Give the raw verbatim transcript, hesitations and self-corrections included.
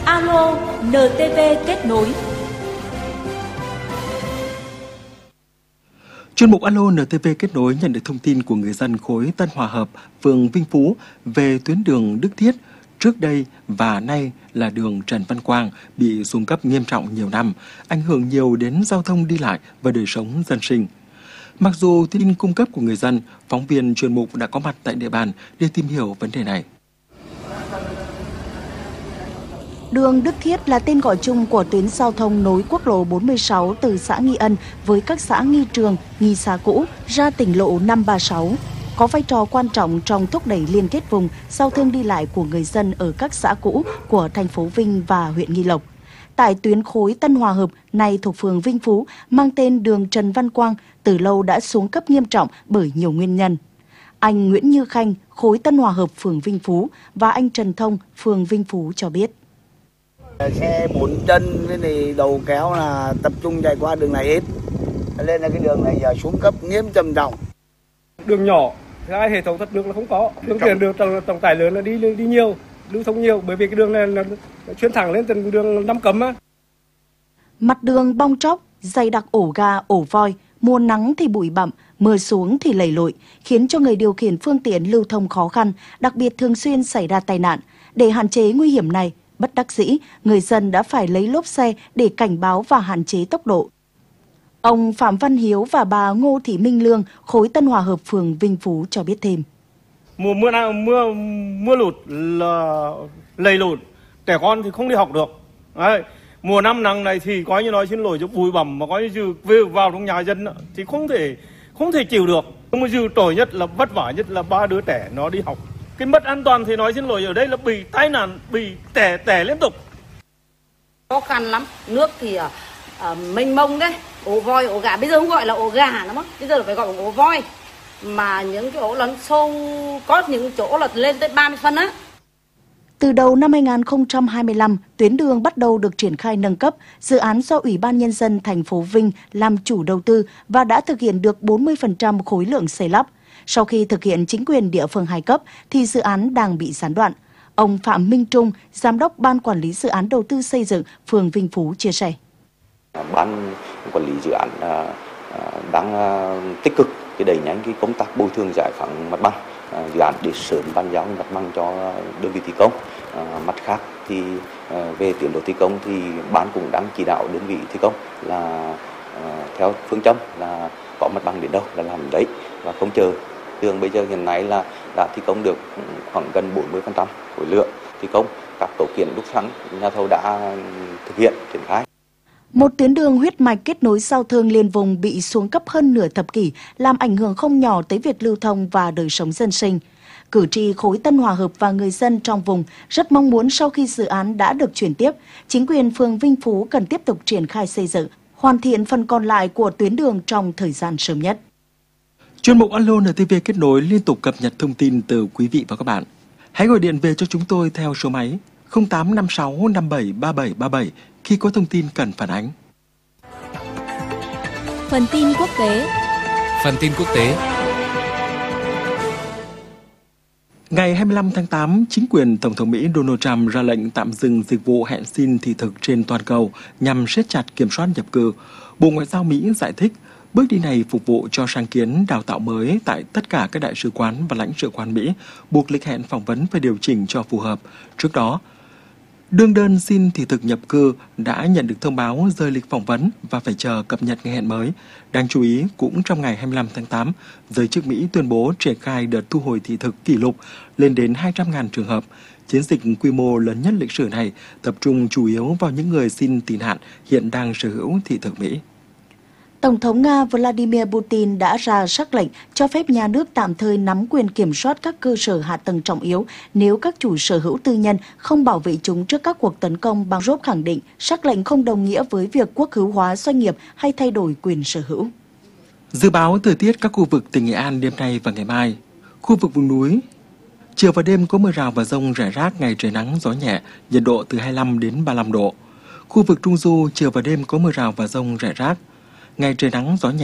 Alo en tê vê kết nối. Chuyên mục Alo en tê vê kết nối nhận được thông tin của người dân khối Tân Hòa Hợp, phường Vinh Phú về tuyến đường Đức Thiết, trước đây và nay là đường Trần Văn Quang bị xuống cấp nghiêm trọng nhiều năm, ảnh hưởng nhiều đến giao thông đi lại và đời sống dân sinh. Mặc dù tin cung cấp của người dân, phóng viên chuyên mục đã có mặt tại địa bàn để tìm hiểu vấn đề này. Đường Đức Thiết là tên gọi chung của tuyến giao thông nối quốc lộ bốn mươi sáu từ xã Nghi Ân với các xã Nghi Trường, Nghi Xá Cũ ra tỉnh lộ năm ba sáu. Có vai trò quan trọng trong thúc đẩy liên kết vùng, giao thương đi lại của người dân ở các xã cũ của thành phố Vinh và huyện Nghi Lộc. Tại tuyến khối Tân Hòa Hợp, nay thuộc phường Vinh Phú, mang tên đường Trần Văn Quang, từ lâu đã xuống cấp nghiêm trọng bởi nhiều nguyên nhân. Anh Nguyễn Như Khanh, khối Tân Hòa Hợp, phường Vinh Phú và anh Trần Thông, phường Vinh Phú cho biết. Xe bốn chân thì đầu kéo là tập trung chạy qua đường này hết, nên là cái đường này giờ xuống cấp nghiêm trầm trọng. Đường nhỏ, hai hệ thống thoát nước là không có, phương tiện đường trọng tải lớn là đi đi nhiều, lưu thông nhiều, bởi vì cái đường này là chuyên thẳng lên từ đường Năm Cấm á. Mặt đường bong tróc, dày đặc ổ gà, ổ voi, mùa nắng thì bụi bặm, mưa xuống thì lầy lội, khiến cho người điều khiển phương tiện lưu thông khó khăn, đặc biệt thường xuyên xảy ra tai nạn. Để hạn chế nguy hiểm này, bất đắc dĩ, người dân đã phải lấy lốp xe để cảnh báo và hạn chế tốc độ. Ông Phạm Văn Hiếu và bà Ngô Thị Minh Lương, khối Tân Hòa Hợp, phường Vinh Phú cho biết thêm. Mùa mưa nào mưa mưa lụt là lầy lụt, trẻ con thì không đi học được. Đấy. Mùa năm nắng này thì coi như nói xin lỗi cho bụi bặm, mà coi như về vào trong nhà dân thì không thể không thể chịu được. Nhưng mà dù tồi nhất là vất vả nhất là ba đứa trẻ nó đi học. Cái mất an toàn thì nói xin lỗi ở đây là bị tai nạn, bị tẻ tẻ liên tục. Khó khăn lắm, nước thì uh, uh, mênh mông đấy, ổ voi, ổ gà, bây giờ không gọi là ổ gà nữa mà, bây giờ là phải gọi là ổ voi. Mà những cái ổ lấn sâu, có những chỗ là lên tới ba mươi phân á. Từ đầu năm hai nghìn không trăm hai mươi lăm, tuyến đường bắt đầu được triển khai nâng cấp, dự án do Ủy ban Nhân dân thành phố Vinh làm chủ đầu tư và đã thực hiện được bốn mươi phần trăm khối lượng xây lắp. Sau khi thực hiện chính quyền địa phương hai cấp thì dự án đang bị gián đoạn. Ông Phạm Minh Trung, Giám đốc Ban Quản lý Dự án Đầu tư Xây dựng, phường Vinh Phú chia sẻ. Ban Quản lý Dự án đang tích cực đẩy nhanh cái công tác bồi thường giải phóng mặt bằng dự án để sớm bàn giao mặt bằng cho đơn vị thi công. Mặt khác thì về tiến độ thi công thì ban cũng đang chỉ đạo đơn vị thi công là theo phương châm là có mặt bằng đến đâu là làm đấy và không chờ. Đường bây giờ hiện nay là đã thi công được khoảng gần bốn mươi phần trăm khối lượng thi công, các cấu kiện đúc sẵn nhà thầu đã thực hiện triển khai. Một tuyến đường huyết mạch kết nối giao thương liên vùng bị xuống cấp hơn nửa thập kỷ, làm ảnh hưởng không nhỏ tới việc lưu thông và đời sống dân sinh. Cử tri khối Tân Hòa Hợp và người dân trong vùng rất mong muốn sau khi dự án đã được chuyển tiếp, chính quyền phường Vinh Phú cần tiếp tục triển khai xây dựng, hoàn thiện phần còn lại của tuyến đường trong thời gian sớm nhất. Chuyên mục Alo en tê vê kết nối liên tục cập nhật thông tin từ quý vị và các bạn. Hãy gọi điện về cho chúng tôi theo số máy không tám năm sáu năm bảy ba bảy ba bảy khi có thông tin cần phản ánh. Phần tin quốc tế. Phần tin quốc tế. Ngày hai mươi lăm tháng tám, chính quyền Tổng thống Mỹ Donald Trump ra lệnh tạm dừng dịch vụ hẹn xin thị thực trên toàn cầu nhằm siết chặt kiểm soát nhập cư. Bộ Ngoại giao Mỹ giải thích bước đi này phục vụ cho sáng kiến đào tạo mới tại tất cả các đại sứ quán và lãnh sự quán Mỹ, buộc lịch hẹn phỏng vấn phải điều chỉnh cho phù hợp. Trước đó, đương đơn xin thị thực nhập cư đã nhận được thông báo rời lịch phỏng vấn và phải chờ cập nhật ngày hẹn mới. Đáng chú ý, cũng trong ngày hai mươi lăm tháng tám, giới chức Mỹ tuyên bố triển khai đợt thu hồi thị thực kỷ lục lên đến hai trăm nghìn trường hợp. Chiến dịch quy mô lớn nhất lịch sử này tập trung chủ yếu vào những người xin tị nạn hiện đang sở hữu thị thực Mỹ. Tổng thống Nga Vladimir Putin đã ra sắc lệnh cho phép nhà nước tạm thời nắm quyền kiểm soát các cơ sở hạ tầng trọng yếu nếu các chủ sở hữu tư nhân không bảo vệ chúng trước các cuộc tấn công. Bằng rốt khẳng định sắc lệnh không đồng nghĩa với việc quốc hữu hóa doanh nghiệp hay thay đổi quyền sở hữu. Dự báo thời tiết các khu vực tỉnh Nghệ An đêm nay và ngày mai. Khu vực vùng núi, chiều và đêm có mưa rào và dông rải rác, ngày trời nắng gió nhẹ, nhiệt độ từ hai mươi lăm đến ba mươi lăm độ. Khu vực Trung Du, chiều và đêm có mưa rào và dông rải rác, ngày trời nắng gió nhẹ.